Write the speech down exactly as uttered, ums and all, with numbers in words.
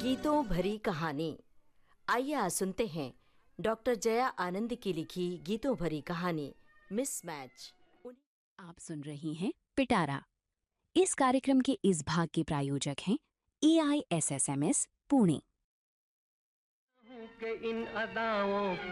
गीतों भरी कहानी। आइए आज सुनते हैं डॉक्टर जया आनंद की लिखी गीतों भरी कहानी मिसमैच। आप सुन रही हैं पिटारा। इस कार्यक्रम के इस भाग के प्रायोजक हैं ए I S S M S Pune. In अदाओं